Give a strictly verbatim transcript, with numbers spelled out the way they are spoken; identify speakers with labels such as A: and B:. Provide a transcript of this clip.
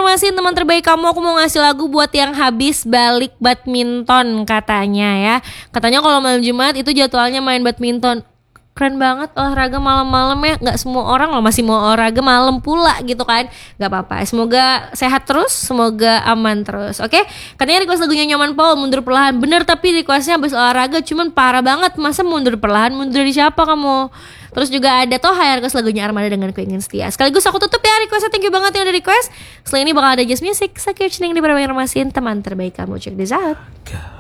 A: informasi teman terbaik kamu, aku mau ngasih lagu buat yang habis balik badminton katanya ya. Katanya kalau malam Jumat itu jadwalnya main badminton. Keren banget olahraga malam-malam ya. Gak semua orang loh masih mau olahraga malam pula gitu kan. Gak apa-apa, semoga sehat terus, semoga aman terus. Oke, katanya request lagunya Nyoman Paul, Mundur Perlahan. Bener, tapi requestnya habis olahraga cuman parah banget. Masa mundur perlahan, mundur dari siapa kamu? Terus juga ada Toha yang request lagunya Armada dengan Ku Ingin Setia. Sekaligus aku tutup ya requestnya, thank you banget yang udah request. Selain ini bakal ada Just Music, Sakit Cening di Barang Remasin, teman terbaik kamu. Check this out.